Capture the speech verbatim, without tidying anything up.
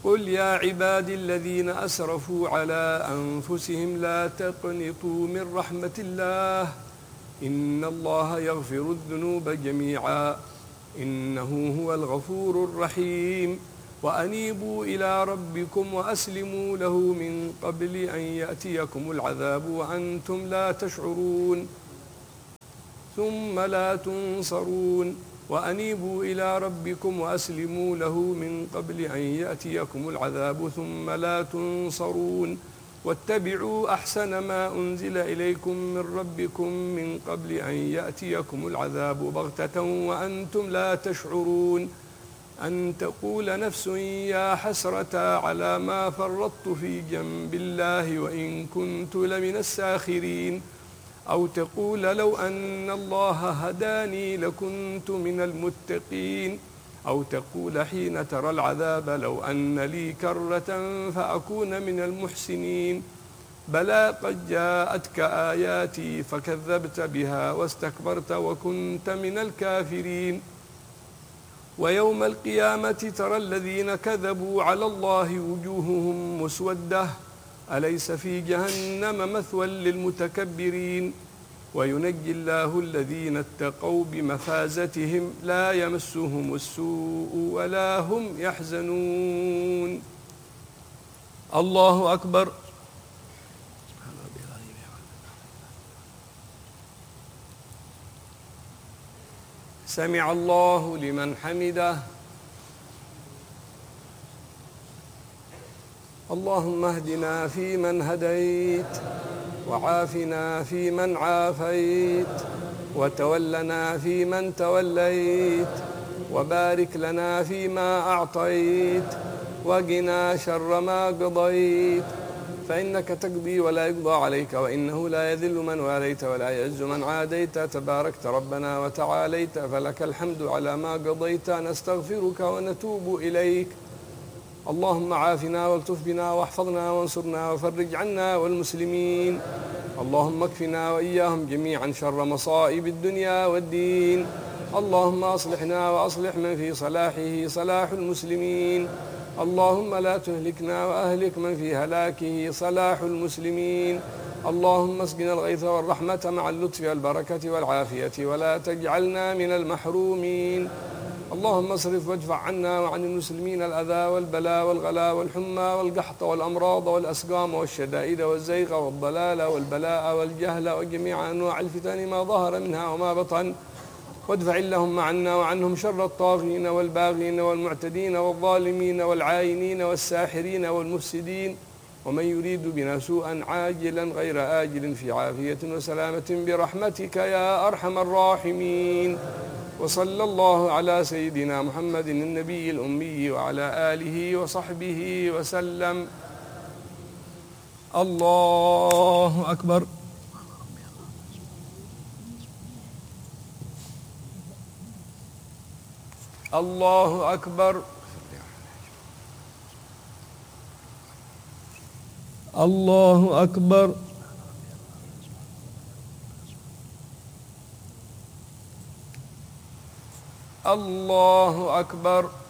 قل يا عبادي الذين أسرفوا على أنفسهم لا تقنطوا من رحمة الله إن الله يغفر الذنوب جميعا إنه هو الغفور الرحيم وأنيبوا إلى ربكم وأسلموا له من قبل أن يأتيكم العذاب وأنتم لا تشعرون ثم لا تنصرون وأنيبوا إلى ربكم وأسلموا له من قبل أن يأتيكم العذاب ثم لا تنصرون واتبعوا أحسن ما أنزل إليكم من ربكم من قبل أن يأتيكم العذاب بغتة وأنتم لا تشعرون أن تقول نفس يا حسرة على ما فرطت في جنب الله وإن كنت لمن الساخرين أو تقول لو أن الله هداني لكنت من المتقين أو تقول حين ترى العذاب لو أن لي كرة فأكون من المحسنين بلى قد جاءتك آياتي فكذبت بها واستكبرت وكنت من الكافرين ويوم القيامة ترى الذين كذبوا على الله وجوههم مسودة أليس في جهنم مثوى للمتكبرين وينجي الله الذين اتقوا بمفازتهم لا يمسهم السوء ولا هم يحزنون. الله أكبر. سمع الله لمن حمده. اللهم اهدنا فيمن هديت وعافنا فيمن عافيت وتولنا فيمن توليت وبارك لنا فيما أعطيت وقنا شر ما قضيت فإنك تقضي ولا يقضى عليك وإنه لا يذل من واليت ولا يعز من عاديت تباركت ربنا وتعاليت فلك الحمد على ما قضيت نستغفرك ونتوب إليك. اللهم عافنا والطف بنا واحفظنا وانصرنا وفرج عنا والمسلمين. اللهم اكفنا وإياهم جميعا شر مصائب الدنيا والدين. اللهم أصلحنا وأصلح من في صلاحه صلاح المسلمين. اللهم لا تهلكنا وأهلك من في هلاكه صلاح المسلمين. اللهم اسقنا الغيث والرحمة مع اللطف والبركة والعافية ولا تجعلنا من المحرومين. اللهم اصرف وادفع عنا وعن المسلمين الأذى والبلاء والغلا والحمى والقحط والأمراض والأسقام والشدائد والزيغ والضلال والبلاء والجهل وجميع أنواع الفتن ما ظهر منها وما بطن وادفع اللهم عنا وعنهم شر الطاغين والباغين والمعتدين والظالمين والعاينين والساحرين والمفسدين ومن يريد بنا سوءا عاجلا غير آجل في عافية وسلامة برحمتك يا أرحم الراحمين. وصلى الله على سيدنا محمد النبي الأمي وعلى آله وصحبه وسلم. الله أكبر. الله أكبر. الله أكبر. الله أكبر.